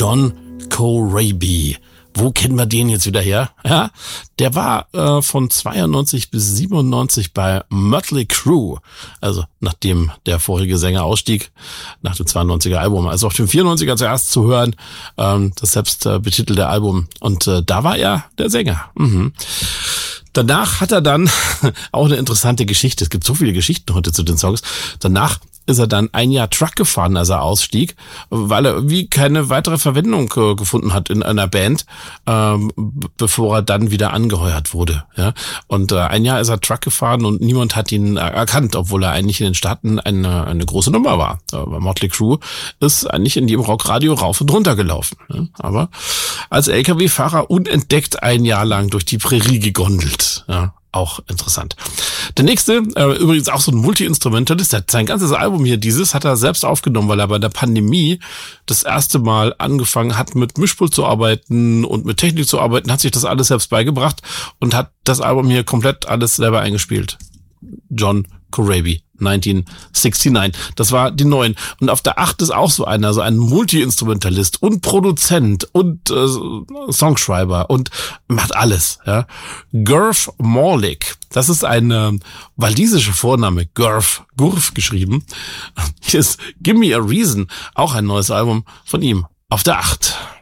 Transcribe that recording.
John Corabi. Wo kennen wir den jetzt wieder her? Ja, der war von 92 bis 97 bei Mötley Crüe. Also nachdem der vorige Sänger ausstieg, nach dem 92er Album. Also auf dem 94er zuerst zu hören, das selbst betitelte Album. Und da war er der Sänger. Danach hat er dann auch eine interessante Geschichte. Es gibt so viele Geschichten heute zu den Songs. Danach ist er dann ein Jahr Truck gefahren, als er ausstieg, weil er irgendwie keine weitere Verwendung gefunden hat in einer Band, bevor er dann wieder angeheuert wurde. Ja? Und ein Jahr ist er Truck gefahren und niemand hat ihn erkannt, obwohl er eigentlich in den Staaten eine große Nummer war. Bei Mötley Crüe ist eigentlich in jedem Rockradio rauf und runter gelaufen. Ja? Aber als LKW-Fahrer unentdeckt ein Jahr lang durch die Prärie gegondelt. Ja? Auch interessant. Der nächste, übrigens auch so ein Multi-Instrumentalist, der hat sein ganzes Album hier, dieses hat er selbst aufgenommen, weil er bei der Pandemie das erste Mal angefangen hat, mit Mischpult zu arbeiten und mit Technik zu arbeiten, hat sich das alles selbst beigebracht und hat das Album hier komplett alles selber eingespielt. John Corabi, 1969. Das war die 9. Und auf der 8 ist auch so einer, so ein Multi-Instrumentalist und Produzent und Songschreiber und macht alles. Ja. Gurf Maulik, das ist ein walisischer Vorname, Gurf geschrieben. Hier ist Give Me a Reason, auch ein neues Album von ihm, auf der 8.